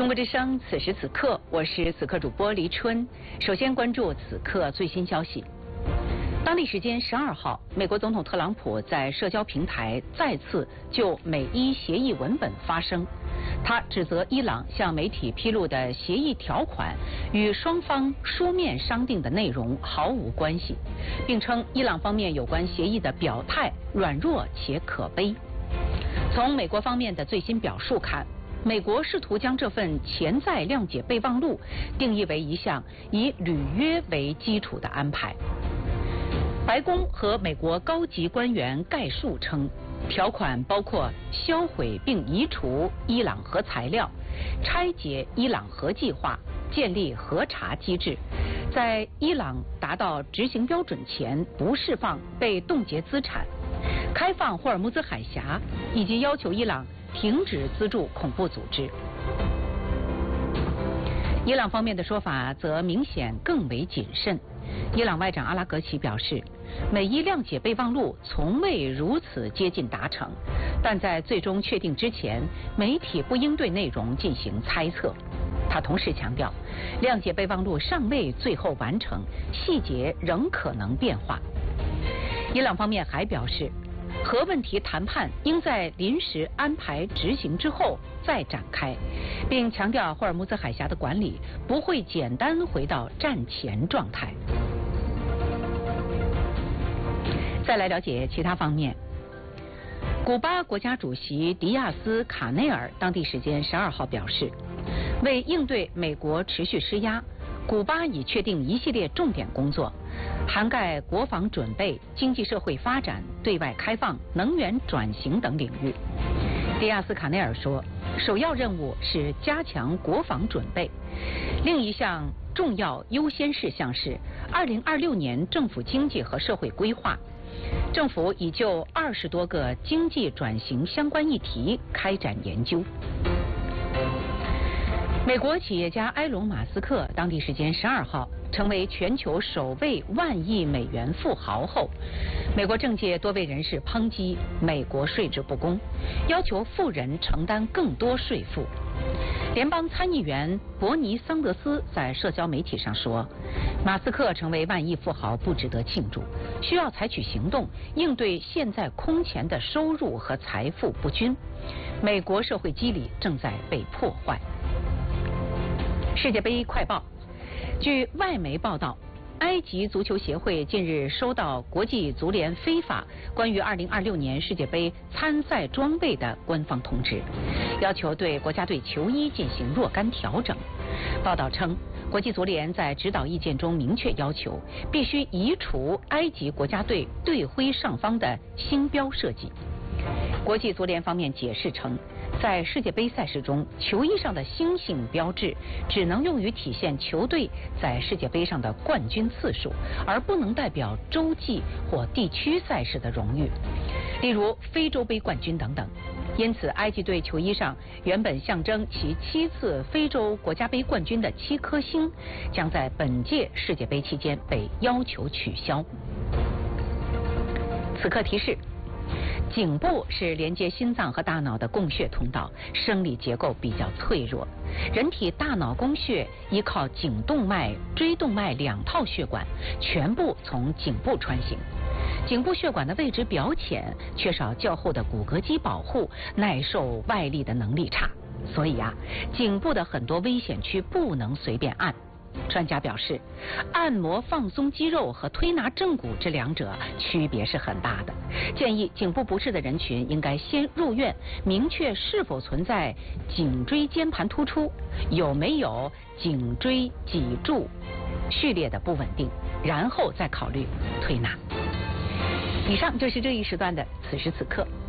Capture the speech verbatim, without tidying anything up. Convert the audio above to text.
中国之声，此时此刻，我是此刻主播黎春。首先关注此刻最新消息。当地时间十二号，美国总统特朗普在社交平台再次就美伊协议文本发声，他指责伊朗向媒体披露的协议条款与双方书面商定的内容毫无关系，并称伊朗方面有关协议的表态软弱且可悲。从美国方面的最新表述看，美国试图将这份潜在谅解备忘录定义为一项以履约为基础的安排。白宫和美国高级官员概述称，条款包括销毁并移除伊朗核材料、拆解伊朗核计划、建立核查机制，在伊朗达到执行标准前不释放被冻结资产、开放霍尔木兹海峡，以及要求伊朗停止资助恐怖组织。伊朗方面的说法则明显更为谨慎。伊朗外长阿拉格齐表示，美伊谅解备忘录从未如此接近达成，但在最终确定之前，媒体不应对内容进行猜测。他同时强调，谅解备忘录尚未最后完成，细节仍可能变化。伊朗方面还表示，核问题谈判应在临时安排执行之后再展开，并强调霍尔木兹海峡的管理不会简单回到战前状态。再来了解其他方面。古巴国家主席迪亚斯卡内尔当地时间十二号表示，为应对美国持续施压，古巴已确定一系列重点工作，涵盖国防准备、经济社会发展、对外开放、能源转型等领域。迪亚斯卡内尔说，首要任务是加强国防准备，另一项重要优先事项是二零二六年政府经济和社会规划。政府已就二十多个经济转型相关议题开展研究。美国企业家埃隆·马斯克当地时间十二号成为全球首位万亿美元富豪后，美国政界多位人士抨击美国税制不公，要求富人承担更多税负。联邦参议员伯尼·桑德斯在社交媒体上说，马斯克成为万亿富豪不值得庆祝，需要采取行动应对现在空前的收入和财富不均，美国社会机理正在被破坏。世界杯快报，据外媒报道，埃及足球协会近日收到国际足联非法关于二零二六年世界杯参赛装备的官方通知，要求对国家队球衣进行若干调整。报道称，国际足联在指导意见中明确要求，必须移除埃及国家队队徽上方的星标设计。国际足联方面解释称，在世界杯赛事中，球衣上的星星标志只能用于体现球队在世界杯上的冠军次数，而不能代表洲际或地区赛事的荣誉，例如非洲杯冠军等等。因此，埃及队球衣上原本象征其七次非洲国家杯冠军的七颗星，将在本届世界杯期间被要求取消。此刻提示，颈部是连接心脏和大脑的供血通道，生理结构比较脆弱。人体大脑供血依靠颈动脉、椎动脉两套血管，全部从颈部穿行。颈部血管的位置表浅，缺少较厚的骨骼肌保护，耐受外力的能力差，所以啊，颈部的很多危险区不能随便按。专家表示，按摩放松肌肉和推拿正骨这两者区别是很大的，建议颈部不适的人群应该先入院，明确是否存在颈椎间盘突出，有没有颈椎脊柱序列的不稳定，然后再考虑推拿。以上就是这一时段的此时此刻。